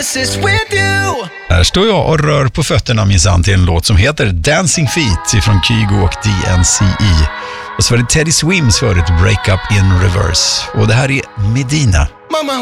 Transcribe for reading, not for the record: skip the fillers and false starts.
promises with you. Här står jag och rör på fötterna minsann till en låt som heter Dancing Feet från Kygo och DNCE. Och så var det Teddy Swims förut, Break Up in Reverse. Och det här är Medina. Mama,